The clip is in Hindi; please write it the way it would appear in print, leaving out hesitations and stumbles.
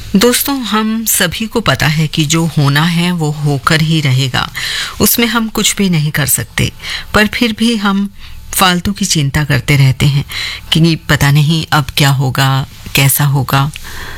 दोस्तों, हम सभी को पता है कि जो होना है वो होकर ही रहेगा, उसमें हम कुछ भी नहीं कर सकते। पर फिर भी हम फालतू की चिंता करते रहते हैं कि पता नहीं अब क्या होगा, कैसा होगा।